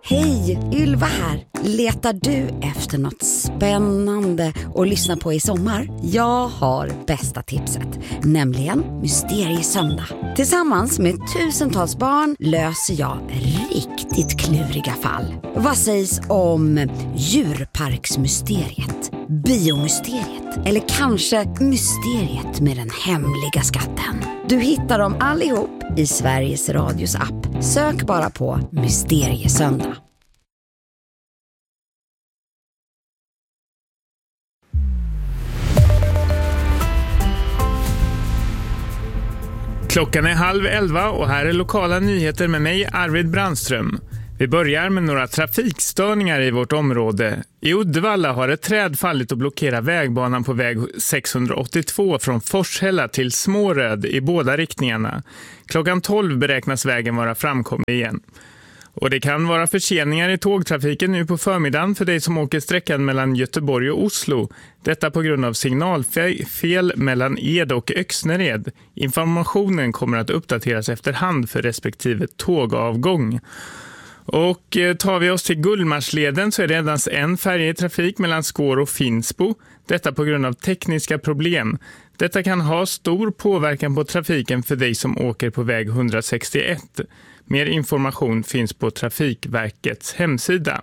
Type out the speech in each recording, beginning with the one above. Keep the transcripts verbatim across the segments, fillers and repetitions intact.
Hej, Ylva här. Letar du efter något spännande att lyssna på i sommar? Jag har bästa tipset, nämligen Mysteriesöndag. Tillsammans med tusentals barn löser jag riktigt kluriga fall. Vad sägs om djurparksmysteriet, biomysteriet eller kanske mysteriet med den hemliga skatten? Du hittar dem allihop i Sveriges Radios app. Sök bara på Mysteriesöndag. Klockan är halv elva och här är lokala nyheter med mig, Arvid Brandström. Vi börjar med några trafikstörningar i vårt område. I Uddevalla har ett träd fallit och blockerar vägbanan på väg sexhundraåttiotvå från Forshälla till Småröd i båda riktningarna. Klockan tolv beräknas vägen vara framkomlig igen. Och det kan vara förseningar i tågtrafiken nu på förmiddagen för dig som åker sträckan mellan Göteborg och Oslo. Detta på grund av signalfel mellan Ed och Öxnered. Informationen kommer att uppdateras efterhand för respektive tågavgång. Och tar vi oss till Gullmarsleden så är det endast en färja i trafik mellan Skår och Finsbo. Detta på grund av tekniska problem. Detta kan ha stor påverkan på trafiken för dig som åker på väg hundrasextioett. Mer information finns på Trafikverkets hemsida.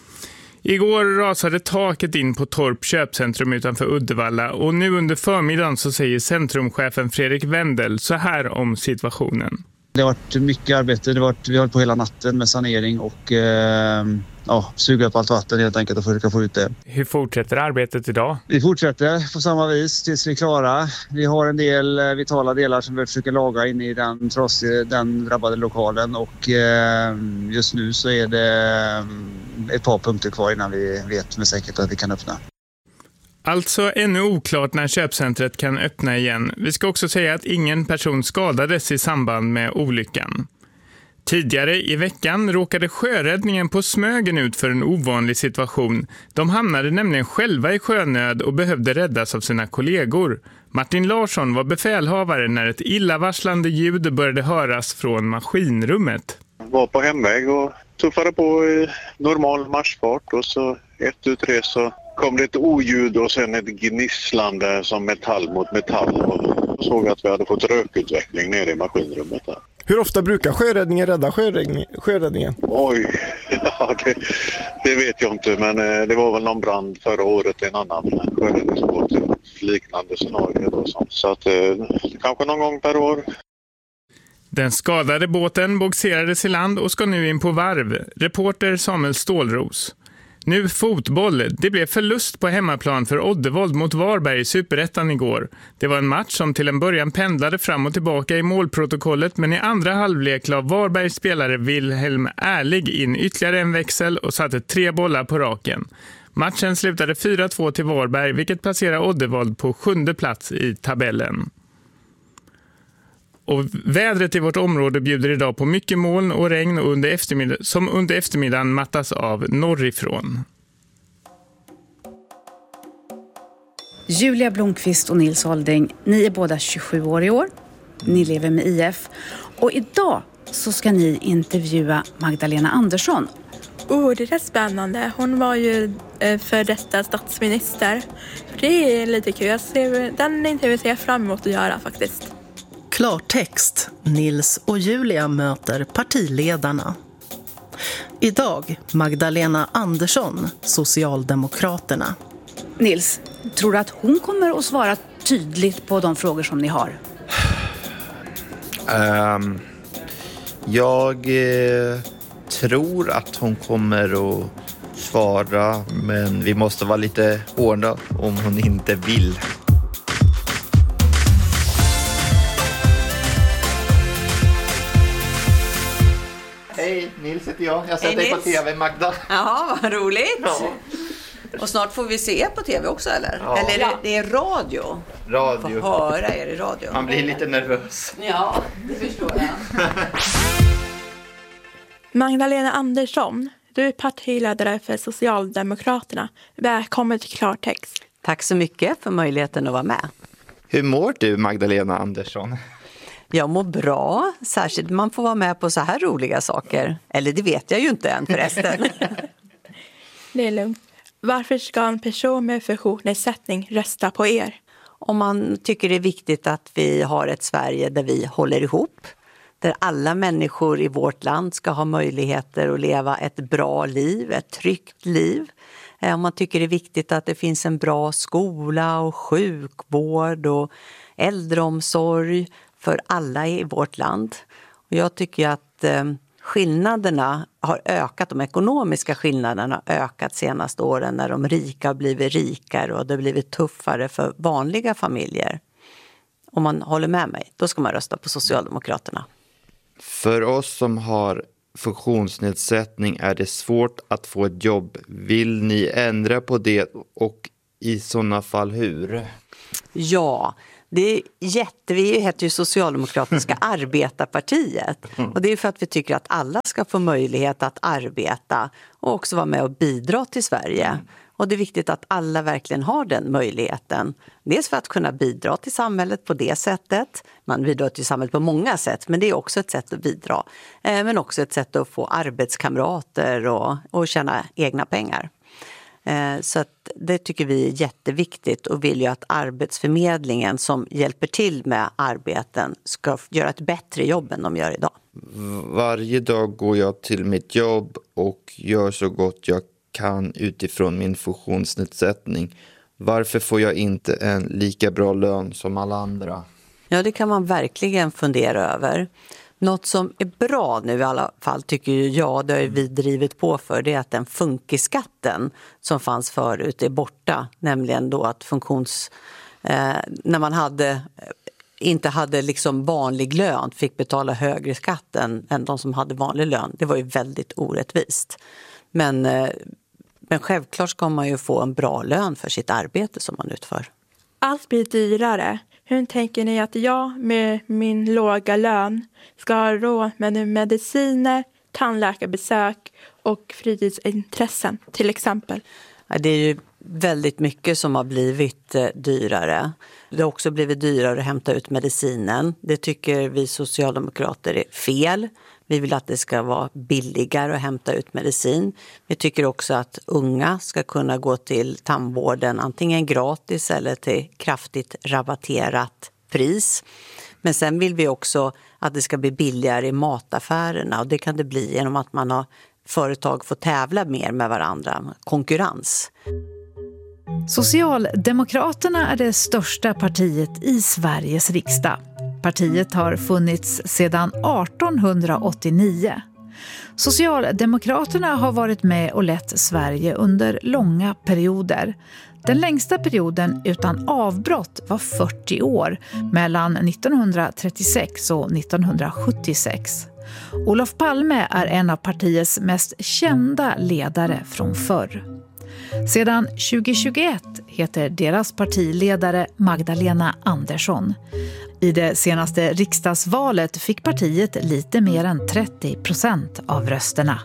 Igår rasade taket in på Torp köpcentrum utanför Uddevalla och nu under förmiddagen så säger centrumchefen Fredrik Wendel så här om situationen. Det har varit mycket arbete, det har varit, vi har hållit på hela natten med sanering och eh, ja, suga upp allt vatten helt enkelt och försöka få ut det. Hur fortsätter arbetet idag? Vi fortsätter på samma vis tills vi är klara. Vi har en del vitala delar som vi försöker laga in i den, trasiga, den drabbade lokalen och eh, just nu så är det ett par punkter kvar innan vi vet med säkerhet att vi kan öppna. Alltså ännu oklart när köpcentret kan öppna igen. Vi ska också säga att ingen person skadades i samband med olyckan. Tidigare i veckan råkade sjöräddningen på Smögen ut för en ovanlig situation. De hamnade nämligen själva i sjönöd och behövde räddas av sina kollegor. Martin Larsson var befälhavare när ett illavarslande ljud började höras från maskinrummet. Jag var på hemväg och tuffade på i normal marschfart och så ett ut tre så kom det ett oljud och sen ett gnisslande som metall mot metall och såg att vi hade fått rökutveckling nere i maskinrummet där. Hur ofta brukar sjöräddningen rädda sjöräddning, sjöräddningen? Oj, ja, det, det vet jag inte men det var väl någon brand förra året i en annan sjöräddningsbåt, liknande scenario då, så att kanske någon gång per år. Den skadade båten bogserades i land och ska nu in på varv. Reporter Samuel Stålros. Nu fotboll. Det blev förlust på hemmaplan för Oddevold mot Varberg i Superettan igår. Det var en match som till en början pendlade fram och tillbaka i målprotokollet men i andra halvlek la Varbergs spelare Wilhelm Ärlig in ytterligare en växel och satte tre bollar på raken. Matchen slutade fyra två till Varberg vilket placerar Oddevold på sjunde plats i tabellen. Och vädret i vårt område bjuder idag på mycket moln och regn och under eftermiddag, som under eftermiddagen mattas av norrifrån. Julia Blomqvist och Nils Holding, ni är båda tjugosju år i år. Ni lever med I F. Och idag så ska ni intervjua Magdalena Andersson. Oh, det är spännande. Hon var ju eh, för detta statsminister. Det är lite kul. Jag ser, den intervjun ser jag fram emot att göra faktiskt. Klartext. Nils och Julia möter partiledarna. Idag Magdalena Andersson, Socialdemokraterna. Nils, tror du att hon kommer att svara tydligt på de frågor som ni har? Um, jag eh, tror att hon kommer att svara, men vi måste vara lite hårda om hon inte vill. Hej, Nils heter jag. Jag sätter dig på tv, Magda. Ja, vad roligt. Ja. Och snart får vi se på tv också, eller? Ja. Eller är det, det är radio? Radio. Får höra er i radio. Man blir lite nervös. Ja, det förstår jag. Magdalena Andersson, du är partiledare för Socialdemokraterna. Välkommen till Klartext. Tack så mycket för möjligheten att vara med. Hur mår du, Magdalena Andersson? Jag mår bra, särskilt man får vara med på så här roliga saker. Eller det vet jag ju inte än förresten. Det är lugnt. Varför ska en person med funktionsnedsättning rösta på er? Om man tycker det är viktigt att vi har ett Sverige där vi håller ihop. Där alla människor i vårt land ska ha möjligheter att leva ett bra liv, ett tryggt liv. Om man tycker det är viktigt att det finns en bra skola och sjukvård och äldreomsorg för alla i vårt land. Och jag tycker att eh, skillnaderna har ökat, de ekonomiska skillnaderna har ökat senaste åren när de rika har blivit rikare och det har blivit tuffare för vanliga familjer. Om man håller med mig, då ska man rösta på Socialdemokraterna. För oss som har funktionsnedsättning är det svårt att få ett jobb. Vill ni ändra på det och i sådana fall hur? Ja, det är jätte, vi heter ju Socialdemokratiska arbetarpartiet. Och det är för att vi tycker att alla ska få möjlighet att arbeta och också vara med och bidra till Sverige. Och det är viktigt att alla verkligen har den möjligheten. Dels för att kunna bidra till samhället på det sättet. Man bidrar till samhället på många sätt, men det är också ett sätt att bidra. Eh, men också ett sätt att få arbetskamrater och, och tjäna egna pengar. Eh, så att det tycker vi är jätteviktigt och vill ju att Arbetsförmedlingen som hjälper till med arbeten ska göra ett bättre jobb än de gör idag. Varje dag går jag till mitt jobb och gör så gott jag kan utifrån min funktionsnedsättning. Varför får jag inte en lika bra lön som alla andra? Ja, det kan man verkligen fundera över. Något som är bra nu i alla fall tycker jag, det har vi drivit på för, det är att den funkiskatten som fanns förut är borta. Nämligen då att funktions... Eh, när man hade... inte hade liksom vanlig lön fick betala högre skatt än, än de som hade vanlig lön. Det var ju väldigt orättvist. Men, men självklart ska man ju få en bra lön för sitt arbete som man utför. Allt blir dyrare. Hur tänker ni att jag med min låga lön ska ha råd med mediciner, tandläkarbesök och fritidsintressen till exempel? Ja, det är ju väldigt mycket som har blivit dyrare. Det har också blivit dyrare att hämta ut medicinen. Det tycker vi socialdemokrater är fel. Vi vill att det ska vara billigare att hämta ut medicin. Vi tycker också att unga ska kunna gå till tandvården antingen gratis eller till kraftigt rabatterat pris. Men sen vill vi också att det ska bli billigare i mataffärerna och det kan det bli genom att man har företag får tävla mer med varandra, konkurrens. Socialdemokraterna är det största partiet i Sveriges riksdag. Partiet har funnits sedan arton åttionio. Socialdemokraterna har varit med och lett Sverige under långa perioder. Den längsta perioden utan avbrott var fyrtio år, mellan nittonhundratrettiosex och nittonhundrasjuttiosex. Olof Palme är en av partiets mest kända ledare från förr. Sedan tjugohundratjugoett heter deras partiledare Magdalena Andersson. I det senaste riksdagsvalet fick partiet lite mer än trettio procent av rösterna.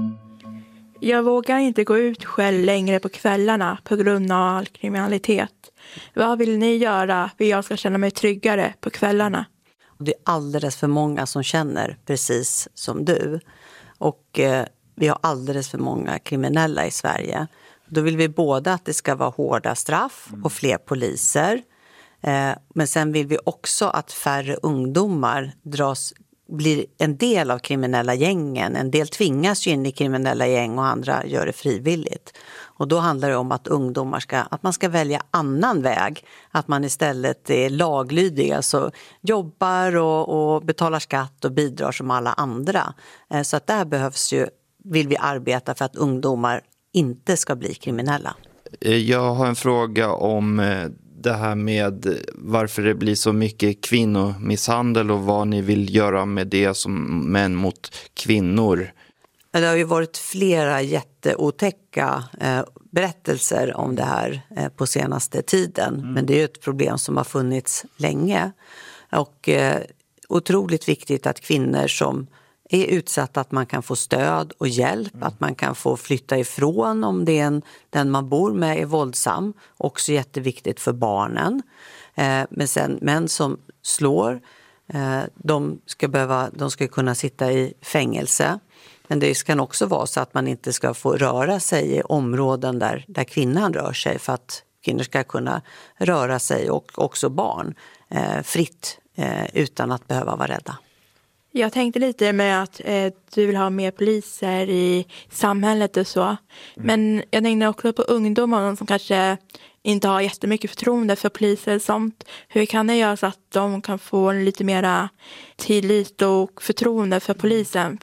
Jag vågar inte gå ut själv längre på kvällarna på grund av all kriminalitet. Vad vill ni göra för att jag ska känna mig tryggare på kvällarna? Det är alldeles för många som känner precis som du. Och eh, vi har alldeles för många kriminella i Sverige. Då vill vi både att det ska vara hårda straff och fler poliser. Eh, men sen vill vi också att färre ungdomar dras, blir en del av kriminella gängen. En del tvingas ju in i kriminella gäng och andra gör det frivilligt. Och då handlar det om att ungdomar ska, att man ska välja annan väg. Att man istället är laglydiga, så jobbar och, och betalar skatt och bidrar som alla andra. Eh, så att där behövs ju, vill vi arbeta för att ungdomar inte ska bli kriminella. Jag har en fråga om det här med varför det blir så mycket kvinnomisshandel och vad ni vill göra med det som män mot kvinnor. Det har ju varit flera jätteotäcka eh, berättelser om det här eh, på senaste tiden. Mm. Men det är ju ett problem som har funnits länge. Och eh, otroligt viktigt att kvinnor som är utsatta, att man kan få stöd och hjälp. Mm. Att man kan få flytta ifrån om det är en, den man bor med är våldsam. Också jätteviktigt för barnen. Eh, men sen män som slår De ska, behöva, de ska kunna sitta i fängelse. Men det kan också vara så att man inte ska få röra sig i områden där, där kvinnan rör sig, för att kvinnor ska kunna röra sig, och också barn, eh, fritt eh, utan att behöva vara rädda. Jag tänkte lite med att eh, du vill ha mer poliser i samhället och så. Men jag tänkte också på ungdomar som kanske inte har jättemycket förtroende för poliser och sånt. Hur kan det göra så att de kan få lite mera tillit och förtroende för polisen?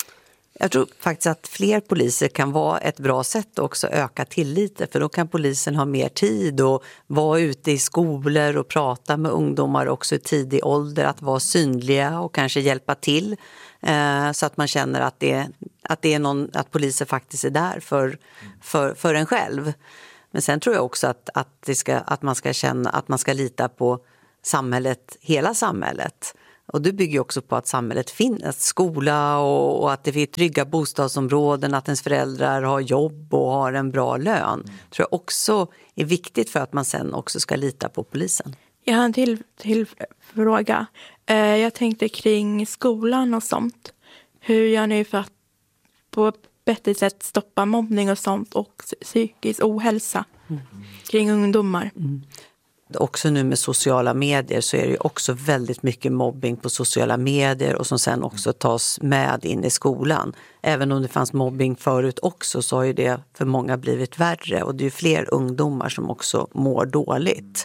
Jag tror faktiskt att fler poliser kan vara ett bra sätt att också öka tilliten, för då kan polisen ha mer tid och vara ute i skolor och prata med ungdomar också i tidig ålder, att vara synliga och kanske hjälpa till eh, så att man känner att det, att det är någon, att poliser faktiskt är där för, för, för en själv. Men sen tror jag också att, att, det ska, att man ska känna att man ska lita på samhället, hela samhället. Och det bygger också på att samhället finns, skola och, och att det finns trygga bostadsområden, att ens föräldrar har jobb och har en bra lön. Mm. Tror jag också är viktigt för att man sen också ska lita på polisen. Jag har en till, till fråga. Eh, jag tänkte kring skolan och sånt. Hur gör ni för att på ett bättre sätt stoppa mobbning och sånt och psykisk ohälsa mm. kring ungdomar? Mm. Också nu med sociala medier så är det ju också väldigt mycket mobbing på sociala medier och som sen också tas med in i skolan. Även om det fanns mobbing förut också så har ju det för många blivit värre, och det är ju fler ungdomar som också mår dåligt.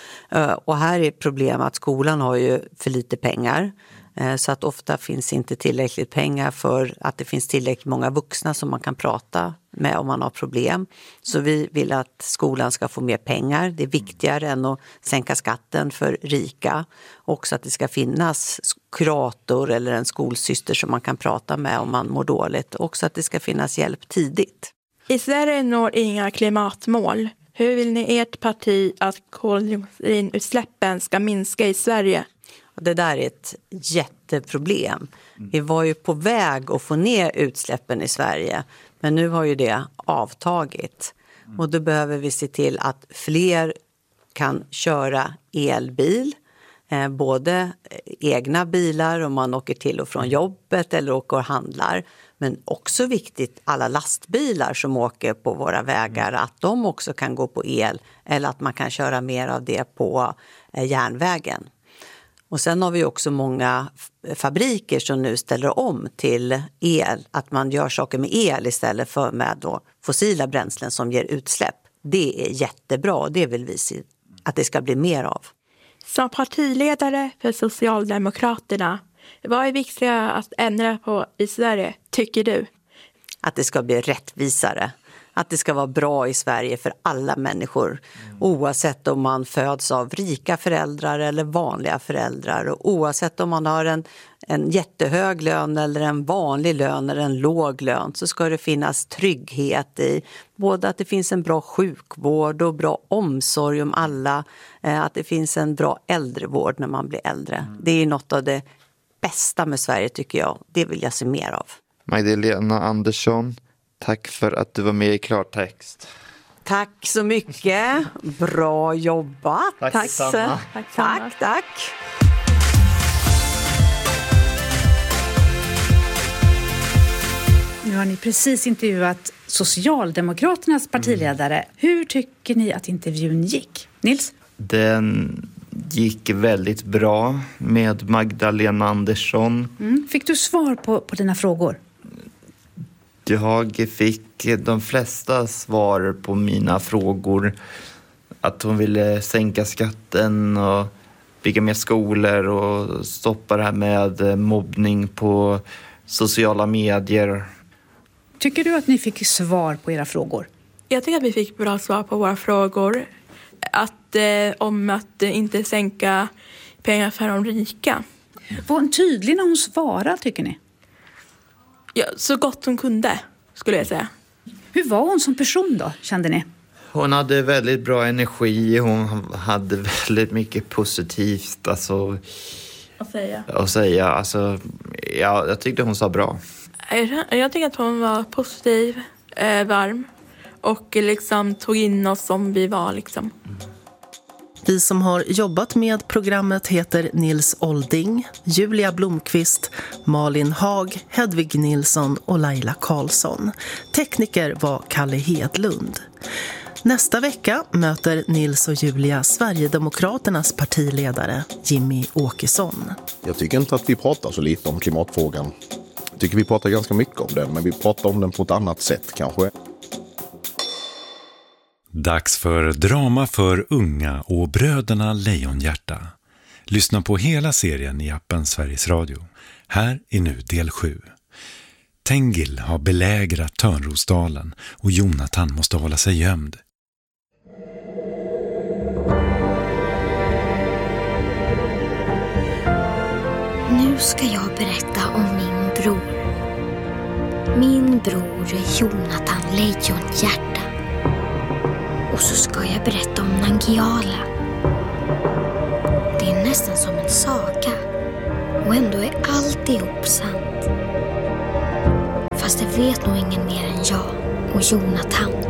Och här är problemet att skolan har ju för lite pengar. Så att ofta finns inte tillräckligt pengar för att det finns tillräckligt många vuxna som man kan prata med om man har problem. Så vi vill att skolan ska få mer pengar. Det är viktigare än att sänka skatten för rika. Också att det ska finnas kurator eller en skolsyster som man kan prata med om man mår dåligt. Också att det ska finnas hjälp tidigt. I Sverige når inga klimatmål. Hur vill ni ert parti att koldioxidutsläppen ska minska i Sverige? Det där är ett jätteproblem. Vi var ju på väg att få ner utsläppen i Sverige, men nu har ju det avtagit. Och då behöver vi se till att fler kan köra elbil, eh, både egna bilar om man åker till och från jobbet eller åker och handlar. Men också viktigt, alla lastbilar som åker på våra vägar, att de också kan gå på el, eller att man kan köra mer av det på eh, järnvägen. Och sen har vi också många fabriker som nu ställer om till el. Att man gör saker med el istället för med då fossila bränslen som ger utsläpp. Det är jättebra, och det vill vi se att det ska bli mer av. Som partiledare för Socialdemokraterna, vad är viktigt att ändra på i Sverige, tycker du? Att det ska bli rättvisare. Att det ska vara bra i Sverige för alla människor. Mm. Oavsett om man föds av rika föräldrar eller vanliga föräldrar. Och oavsett om man har en, en jättehög lön eller en vanlig lön eller en låg lön. Så ska det finnas trygghet i både att det finns en bra sjukvård och bra omsorg om alla. Att det finns en bra äldrevård när man blir äldre. Mm. Det är något av det bästa med Sverige, tycker jag. Det vill jag se mer av. Magdalena Andersson, tack för att du var med i Klartext. Tack så mycket. Bra jobbat. Tack, tack, samma. tack, tack, tack. Nu har ni precis intervjuat Socialdemokraternas partiledare. Hur tycker ni att intervjun gick? Nils? Den gick väldigt bra med Magdalena Andersson. Mm. Fick du svar på, på dina frågor? Jag fick de flesta svar på mina frågor. Att hon ville sänka skatten och bygga mer skolor och stoppa det här med mobbning på sociala medier. Tycker du att ni fick svar på era frågor? Jag tycker att vi fick bra svar på våra frågor. Att, eh, om att eh, inte sänka pengar för de rika. Var hon tydlig när hon svarade, tycker ni? Ja, så gott hon kunde, skulle jag säga. Hur var hon som person då, kände ni? Hon hade väldigt bra energi. Hon hade väldigt mycket positivt alltså, att säga. Att säga. Alltså, ja, jag tyckte hon sa bra. Jag, jag tycker att hon var positiv, eh, varm. Och liksom tog in oss som vi var liksom. Vi som har jobbat med programmet heter Nils Olding, Julia Blomqvist, Malin Hag, Hedvig Nilsson och Laila Karlsson. Tekniker var Kalle Hedlund. Nästa vecka möter Nils och Julia Sverigedemokraternas partiledare Jimmy Åkesson. Jag tycker inte att vi pratar så lite om klimatfrågan. Jag tycker vi pratar ganska mycket om den, men vi pratar om den på ett annat sätt kanske. Dags för drama för unga och Bröderna Lejonhjärta. Lyssna på hela serien i appen Sveriges Radio. Här är nu del sju. Tengil har belägrat Törnrosdalen och Jonathan måste hålla sig gömd. Nu ska jag berätta om min bror. Min bror är Jonathan Lejonhjärta. Och så ska jag berätta om Nangiala. Det är nästan som en saga. Och ändå är alltihop sant. Fast det vet nog ingen mer än jag och Jonathan.